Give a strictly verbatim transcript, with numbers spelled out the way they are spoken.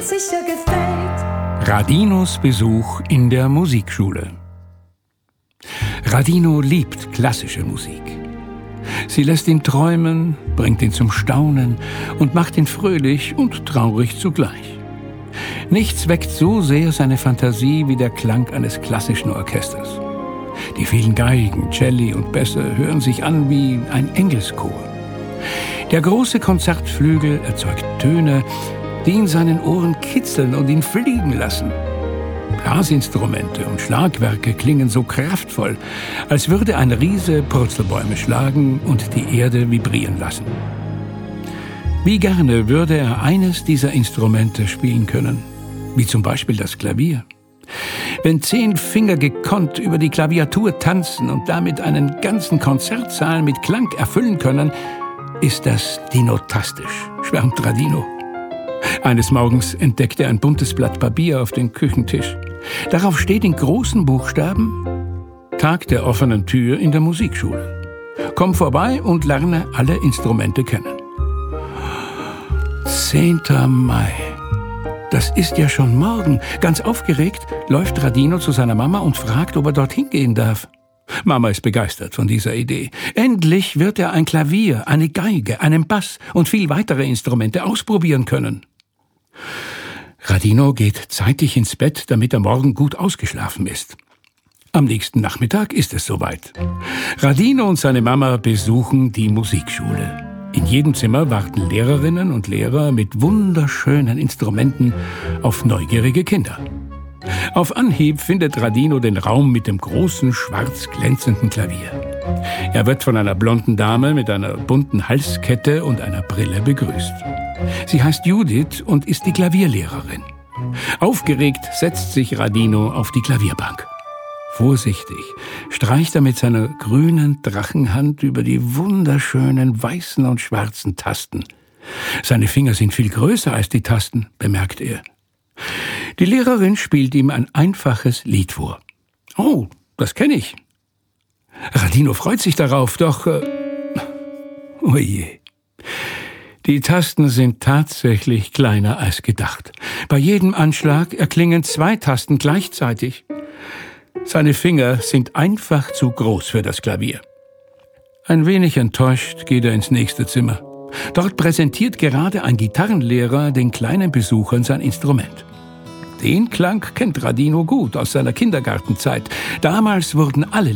ganz sicher gefällt. Radinos Besuch in der Musikschule. Radino liebt klassische Musik. Sie lässt ihn träumen, bringt ihn zum Staunen und macht ihn fröhlich und traurig zugleich. Nichts weckt so sehr seine Fantasie wie der Klang eines klassischen Orchesters. Die vielen Geigen, Celli und Bässe hören sich an wie ein Engelschor. Der große Konzertflügel erzeugt Töne, die in seinen Ohren kitzeln und ihn fliegen lassen. Blasinstrumente und Schlagwerke klingen so kraftvoll, als würde ein Riese Purzelbäume schlagen und die Erde vibrieren lassen. Wie gerne würde er eines dieser Instrumente spielen können, wie zum Beispiel das Klavier. Wenn zehn Finger gekonnt über die Klaviatur tanzen und damit einen ganzen Konzertsaal mit Klang erfüllen können, ist das dinotastisch, schwärmt Radino. Eines Morgens entdeckt er ein buntes Blatt Papier auf dem Küchentisch. Darauf steht in großen Buchstaben: Tag der offenen Tür in der Musikschule. Komm vorbei und lerne alle Instrumente kennen. zehnter Mai. Das ist ja schon morgen. Ganz aufgeregt läuft Radino zu seiner Mama und fragt, ob er dorthin gehen darf. Mama ist begeistert von dieser Idee. Endlich wird er ein Klavier, eine Geige, einen Bass und viel weitere Instrumente ausprobieren können. Radino geht zeitig ins Bett, damit er morgen gut ausgeschlafen ist. Am nächsten Nachmittag ist es soweit. Radino und seine Mama besuchen die Musikschule. In jedem Zimmer warten Lehrerinnen und Lehrer mit wunderschönen Instrumenten auf neugierige Kinder. Auf Anhieb findet Radino den Raum mit dem großen, schwarz glänzenden Klavier. Er wird von einer blonden Dame mit einer bunten Halskette und einer Brille begrüßt. Sie heißt Judith und ist die Klavierlehrerin. Aufgeregt setzt sich Radino auf die Klavierbank. Vorsichtig streicht er mit seiner grünen Drachenhand über die wunderschönen weißen und schwarzen Tasten. Seine Finger sind viel größer als die Tasten, bemerkt er. Die Lehrerin spielt ihm ein einfaches Lied vor. Oh, das kenne ich. Radino freut sich darauf, doch... Äh, oh je. Die Tasten sind tatsächlich kleiner als gedacht. Bei jedem Anschlag erklingen zwei Tasten gleichzeitig. Seine Finger sind einfach zu groß für das Klavier. Ein wenig enttäuscht geht er ins nächste Zimmer. Dort präsentiert gerade ein Gitarrenlehrer den kleinen Besuchern sein Instrument. Den Klang kennt Radino gut aus seiner Kindergartenzeit. Damals wurden alle